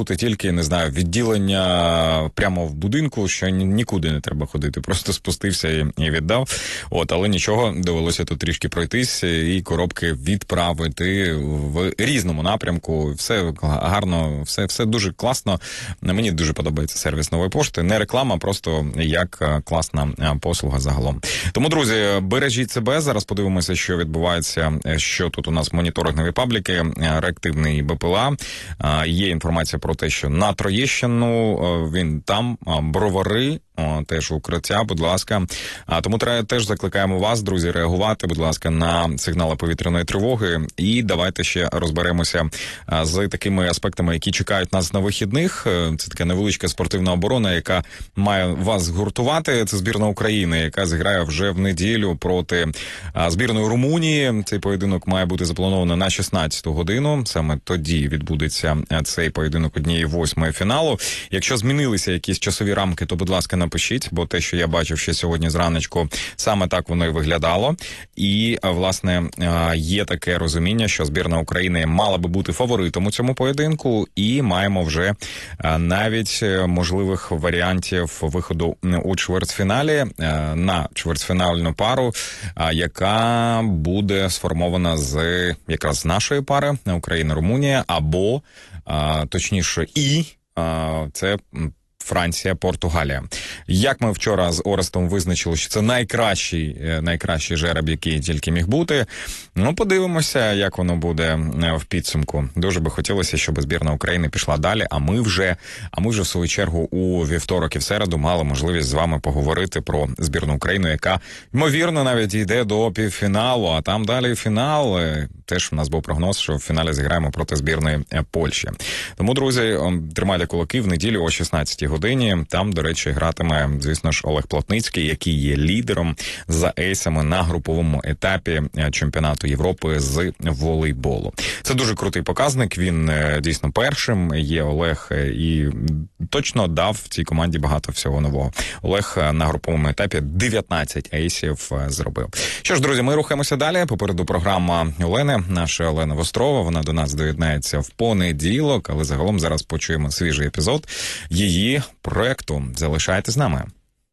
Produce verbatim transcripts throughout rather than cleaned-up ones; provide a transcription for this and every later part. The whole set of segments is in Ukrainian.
бути тільки, не знаю, відділення прямо в будинку, що нікуди не треба ходити. Просто спустився і, і віддав. От, але нічого, довелося тут трішки пройтись і коробки відправити в різному напрямку. Все гарно, все, все дуже класно. Мені дуже подобається сервіс Нової пошти. Не реклама, просто як класна послуга загалом. Тому, друзі, бережіть себе. Зараз подивимося, що відбувається, що тут у нас моніторингові пабліки, реактивний БПЛА. Є інформація про те, що на Троєщину він там, Бровари, О, теж укриття, будь ласка. А тому треба, теж закликаємо вас, друзі, реагувати, будь ласка, на сигнали повітряної тривоги. І давайте ще розберемося з такими аспектами, які чекають нас на вихідних. Це така невеличка спортивна оборона, яка має вас згуртувати. Це збірна України, яка зіграє вже в неділю проти збірної Румунії. Цей поєдинок має бути заплановано на шістнадцяту годину. Саме тоді відбудеться цей поєдинок однієї восьмої фіналу. Якщо змінилися якісь часові рамки, то, будь ласка, напишіть, бо те, що я бачив ще сьогодні зранечку, саме так воно і виглядало. І, власне, є таке розуміння, що збірна України мала би бути фаворитом у цьому поєдинку, і маємо вже навіть можливих варіантів виходу у чвертьфіналі на чвертьфінальну пару, яка буде сформована з якраз нашої пари Україна-Румунія, або, точніше, і це Франція, Португалія. Як ми вчора з Орестом визначили, що це найкращий, найкращий жереб, який тільки міг бути. Ну, подивимося, як воно буде в підсумку. Дуже би хотілося, щоб збірна України пішла далі, а ми вже, а ми вже в свою чергу у вівторок і в середу мали можливість з вами поговорити про збірну України, яка, ймовірно, навіть йде до півфіналу, а там далі фінал. Теж у нас був прогноз, що в фіналі зіграємо проти збірної Польщі. Тому, друзі, тримайте кулаки в неділю о шістнадцятій годині. Там, до речі, гратиме, звісно ж, Олег Плотницький, який є лідером за ейсами на груповому етапі чемпіонату Європи з волейболу. Це дуже крутий показник, він дійсно першим є Олег і точно дав цій команді багато всього нового. Олег на груповому етапі дев'ятнадцять ейсів зробив. Що ж, друзі, ми рухаємося далі. Попереду програма Олени, наша Олена Вострова, вона до нас доєднається в понеділок, але загалом зараз почуємо свіжий епізод її проекту. Залишайтесь з нами.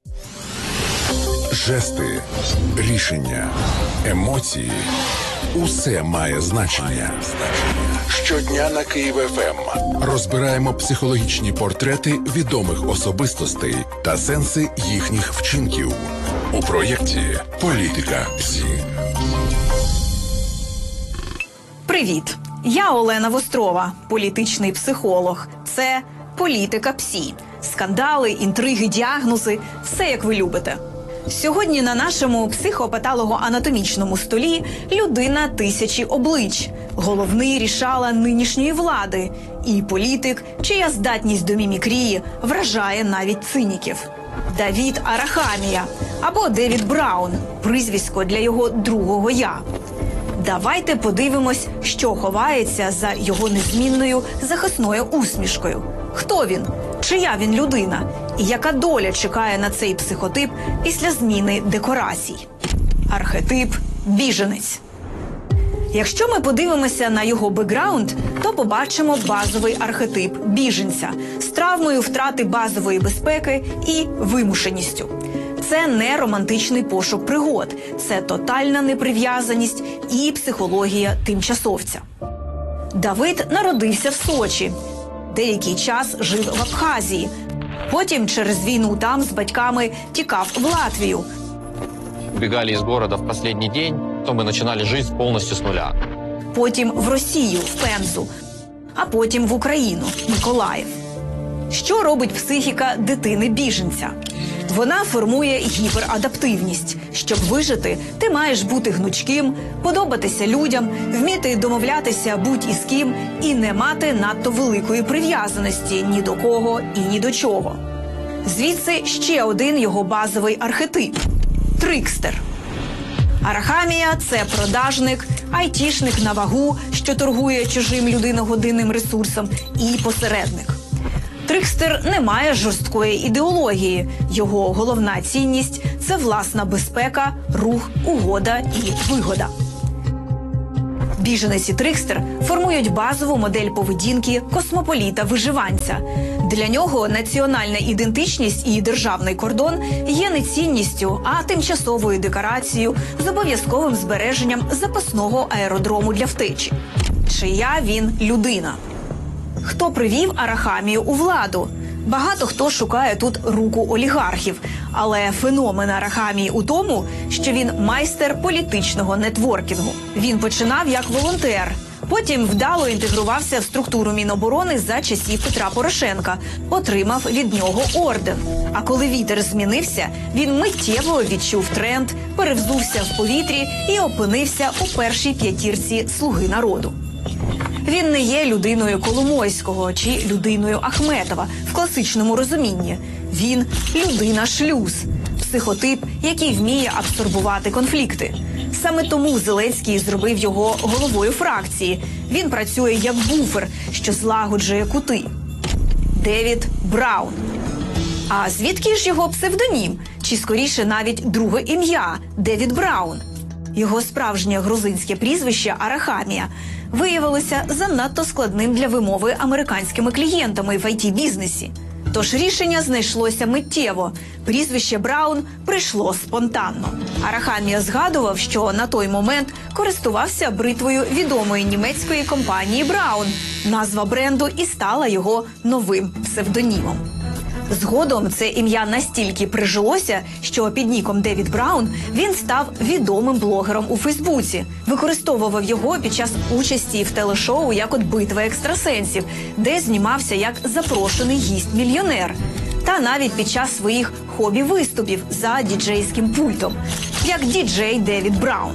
Жести, рішення, емоції – усе має значення. Щодня на Київ еф ем розбираємо психологічні портрети відомих особистостей та сенси їхніх вчинків у проєкті «Політика ПСІ». Привіт! Я Олена Вострова, політичний психолог. Це «Політика ПСІ». Скандали, інтриги, діагнози – все як ви любите. Сьогодні на нашому психопатологоанатомічному столі людина тисячі облич, головний рішала нинішньої влади і політик, чия здатність до мімікрії вражає навіть циніків. Давід Арахамія або Девід Браун – прізвисько для його другого «я». Давайте подивимось, що ховається за його незмінною захисною усмішкою. Хто він? Чия він людина? І яка доля чекає на цей психотип після зміни декорацій? Архетип «біженець». Якщо ми подивимося на його бекграунд, то побачимо базовий архетип біженця з травмою втрати базової безпеки і вимушеністю. Це не романтичний пошук пригод, це тотальна неприв'язаність і психологія тимчасовця. Давид народився в Сочі. Деякий час жив в Абхазії. Потім через війну там з батьками тікав в Латвію. Убегали из города в последний день, то мы начинали жизнь полностью с нуля. Потім в Росію, в Пензу, а потім в Україну, Миколаїв. Що робить психіка дитини-біженця? Вона формує гіперадаптивність. Щоб вижити, ти маєш бути гнучким, подобатися людям, вміти домовлятися будь-із ким і не мати надто великої прив'язаності ні до кого і ні до чого. Звідси ще один його базовий архетип – трикстер. Арахамія – це продажник, айтішник на вагу, що торгує чужим людиногодинним ресурсом, і посередник. Трикстер не має жорсткої ідеології. Його головна цінність – це власна безпека, рух, угода і вигода. Біженець і трикстер формують базову модель поведінки космополіта-виживанця. Для нього національна ідентичність і державний кордон є не цінністю, а тимчасовою декорацією з обов'язковим збереженням запасного аеродрому для втечі. Чия він людина? Хто привів Арахамію у владу? Багато хто шукає тут руку олігархів. Але феномен Арахамії у тому, що він майстер політичного нетворкінгу. Він починав як волонтер. Потім вдало інтегрувався в структуру Міноборони за часів Петра Порошенка. Отримав від нього орден. А коли вітер змінився, він миттєво відчув тренд, перевзувся в повітрі і опинився у першій п'ятірці «Слуги народу». Він не є людиною Коломойського чи людиною Ахметова в класичному розумінні. Він – людина-шлюз, психотип, який вміє абсорбувати конфлікти. Саме тому Зеленський зробив його головою фракції. Він працює як буфер, що злагоджує кути. Девід Браун. А звідки ж його псевдонім? Чи скоріше навіть друге ім'я – Девід Браун? Його справжнє грузинське прізвище Арахамія виявилося занадто складним для вимови американськими клієнтами в ай ті-бізнесі. Тож рішення знайшлося миттєво. Прізвище Браун прийшло спонтанно. Арахамія згадував, що на той момент користувався бритвою відомої німецької компанії Браун. Назва бренду і стала його новим псевдонімом. Згодом це ім'я настільки прижилося, що під ніком Девід Браун він став відомим блогером у Фейсбуці. Використовував його під час участі в телешоу як от «Битва екстрасенсів», де знімався як запрошений гість-мільйонер. Та навіть під час своїх хобі-виступів за діджейським пультом, як діджей Девід Браун.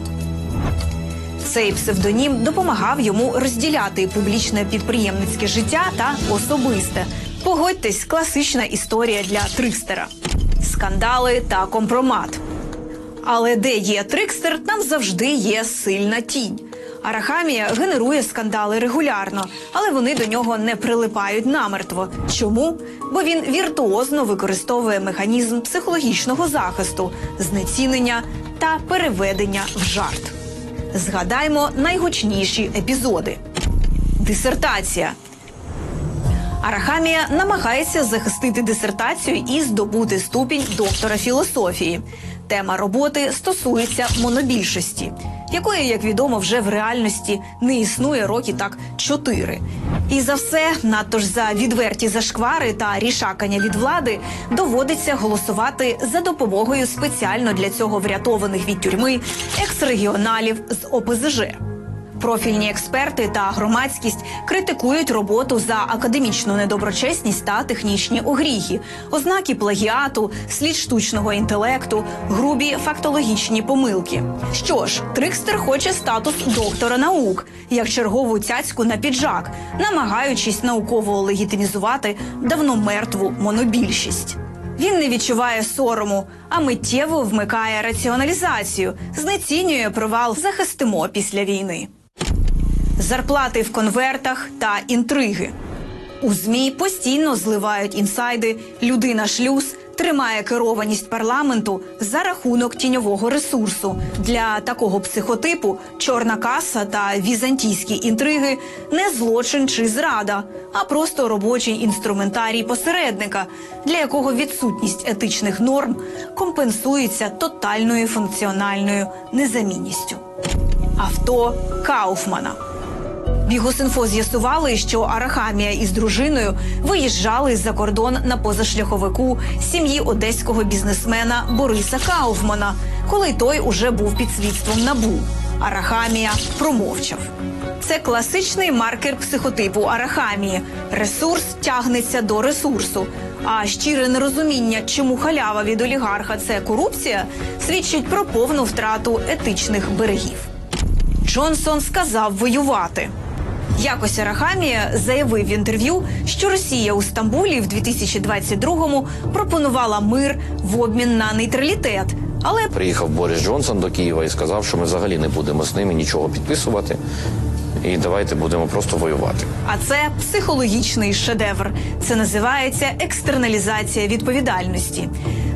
Цей псевдонім допомагав йому розділяти публічне підприємницьке життя та особисте. Погодьтесь, класична історія для трикстера. Скандали та компромат. Але де є трикстер, там завжди є сильна тінь. Арахамія генерує скандали регулярно, але вони до нього не прилипають намертво. Чому? Бо він віртуозно використовує механізм психологічного захисту, знецінення та переведення в жарт. Згадаймо найгучніші епізоди. Дисертація. Арахамія намагається захистити дисертацію і здобути ступінь доктора філософії. Тема роботи стосується монобільшості, якої, як відомо, вже в реальності не існує роки так чотири. І за все, надто ж за відверті зашквари та рішакання від влади, доводиться голосувати за допомогою спеціально для цього врятованих від тюрми екс-регіоналів з о пе зе же. Профільні експерти та громадськість критикують роботу за академічну недоброчесність та технічні огріхи, ознаки плагіату, слід штучного інтелекту, грубі фактологічні помилки. Що ж, трикстер хоче статус доктора наук, як чергову цяцьку на піджак, намагаючись науково легітимізувати давно мертву монобільшість. Він не відчуває сорому, а миттєво вмикає раціоналізацію, знецінює провал «захистимо після війни». Зарплати в конвертах та інтриги. У ЗМІ постійно зливають інсайди, людина-шлюз тримає керованість парламенту за рахунок тіньового ресурсу. Для такого психотипу чорна каса та візантійські інтриги – не злочин чи зрада, а просто робочий інструментарій посередника, для якого відсутність етичних норм компенсується тотальною функціональною незамінністю. Авто Кауфмана. Бігус.Інфо з'ясували, що Арахамія із дружиною виїжджали за кордон на позашляховику сім'ї одеського бізнесмена Бориса Кауфмана, коли той уже був під слідством НАБУ. Арахамія промовчав. Це класичний маркер психотипу Арахамії. Ресурс тягнеться до ресурсу. А щире нерозуміння, чому халява від олігарха – це корупція, свідчить про повну втрату етичних берегів. Джонсон сказав воювати. Якось Арахамія заявив в інтерв'ю, що Росія у Стамбулі в дві тисячі двадцять другому пропонувала мир в обмін на нейтралітет. Але приїхав Борис Джонсон до Києва і сказав, що ми взагалі не будемо з ними нічого підписувати. І давайте будемо просто воювати. А це психологічний шедевр. Це називається екстерналізація відповідальності.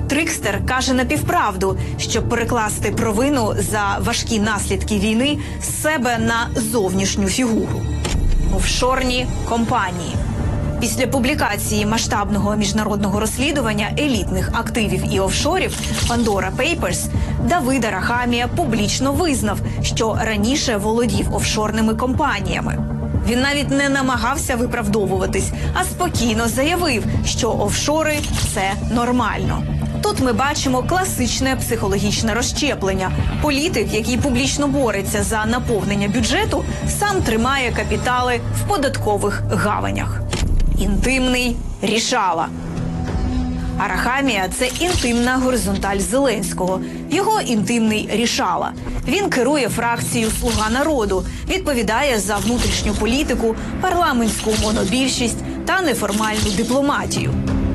Трикстер каже напівправду, щоб перекласти провину за важкі наслідки війни з себе на зовнішню фігуру – офшорні компанії. Після публікації масштабного міжнародного розслідування елітних активів і офшорів Pandora Papers Давид Арахамія публічно визнав, що раніше володів офшорними компаніями. Він навіть не намагався виправдовуватись, а спокійно заявив, що офшори – це нормально. Тут ми бачимо класичне психологічне розщеплення. Політик, який публічно бореться за наповнення бюджету, сам тримає капітали в податкових гаванях. Інтимний рішала. Арахамія – це інтимна горизонталь Зеленського, його інтимний рішала. Він керує фракцією «Слуга народу», відповідає за внутрішню політику, парламентську монобільшість та неформальну дипломатію.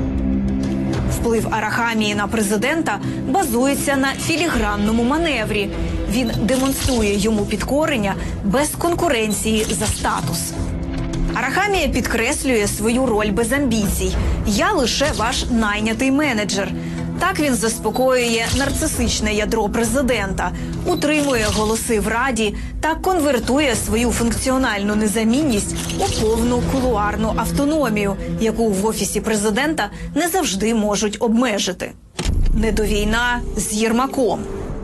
Вплив Арахамії на президента базується на філігранному маневрі. Він демонструє йому підкорення без конкуренції за статус. Арахамія підкреслює свою роль без амбіцій. «Я лише ваш найнятий менеджер». Так він заспокоює нарцисичне ядро президента, утримує голоси в Раді та конвертує свою функціональну незамінність у повну кулуарну автономію, яку в Офісі президента не завжди можуть обмежити. Недовійна з Єрмаком.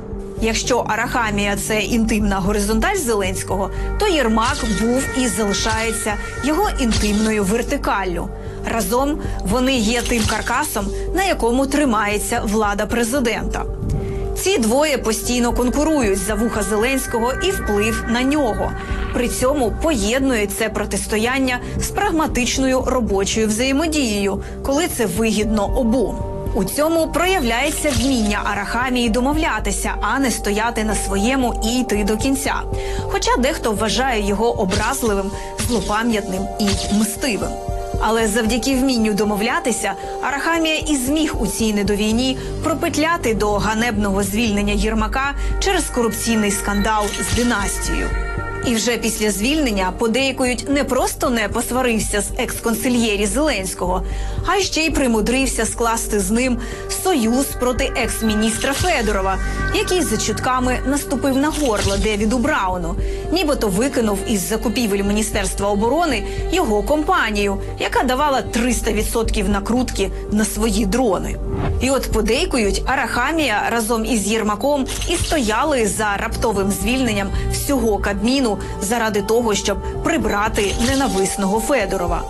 Якщо Арахамія – це інтимна горизонталь Зеленського, то Єрмак був і залишається його інтимною вертикаллю. Разом вони є тим каркасом, на якому тримається влада президента. Ці двоє постійно конкурують за вуха Зеленського і вплив на нього. При цьому поєднують це протистояння з прагматичною робочою взаємодією, коли це вигідно обом. У цьому проявляється вміння Арахамії домовлятися, а не стояти на своєму і йти до кінця. Хоча дехто вважає його образливим, злопам'ятним і мстивим. Але завдяки вмінню домовлятися Арахамія і зміг у цій недовійні пропетляти до ганебного звільнення Єрмака через корупційний скандал з династією. І вже після звільнення подейкують не просто не посварився з екс-консильєрі Зеленського, а ще й примудрився скласти з ним союз проти екс-міністра Федорова, який за чутками наступив на горло Девіду Брауну, нібито викинув із закупівель Міністерства оборони його компанію, яка давала триста відсотків накрутки на свої дрони. І от подейкують, Арахамія разом із Єрмаком і стояли за раптовим звільненням всього Кабміну заради того, щоб прибрати ненависного Федорова.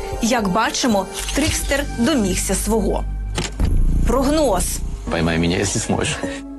Як бачимо, Трикстер домігся свого. Прогноз. Поймай мене, якщо зможеш.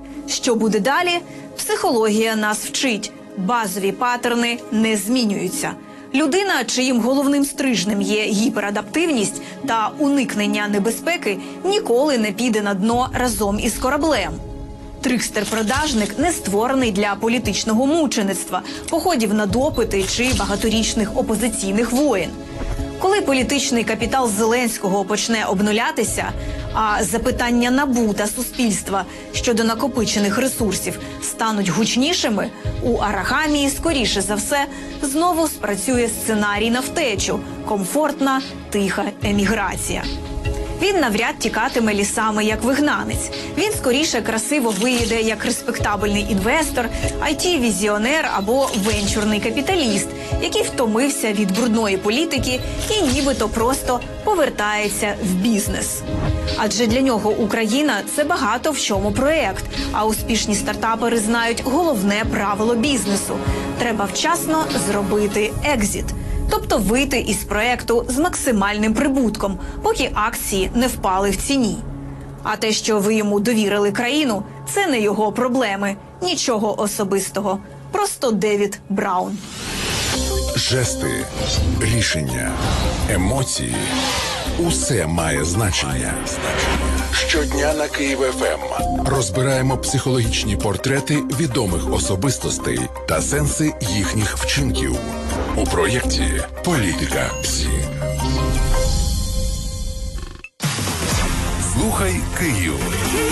Що буде далі? Психологія нас вчить. Базові паттерни не змінюються. Людина, чиїм головним стрижнем є гіперадаптивність та уникнення небезпеки, ніколи не піде на дно разом із кораблем. Трикстер-продажник не створений для політичного мучеництва, походів на допити чи багаторічних опозиційних воєн. Коли політичний капітал Зеленського почне обнулятися, а запитання НАБУ та суспільства щодо накопичених ресурсів стануть гучнішими, у Арахамії, скоріше за все, знову спрацює сценарій на втечу – комфортна, тиха еміграція. Він навряд тікатиме лісами як вигнанець. Він скоріше красиво виїде як респектабельний інвестор, ай ті-візіонер або венчурний капіталіст, який втомився від брудної політики і нібито просто повертається в бізнес. Адже для нього Україна – це багато в чому проєкт, а успішні стартапери знають головне правило бізнесу – треба вчасно зробити екзіт. Тобто вийти із проєкту з максимальним прибутком, поки акції не впали в ціні. А те, що ви йому довірили країну, це не його проблеми. Нічого особистого. Просто Девід Браун. Жести, рішення, емоції – усе має значення. Щодня на Київ еф ем розбираємо психологічні портрети відомих особистостей та сенси їхніх вчинків у проєкті «Політика ПСІ». Слухай Київ.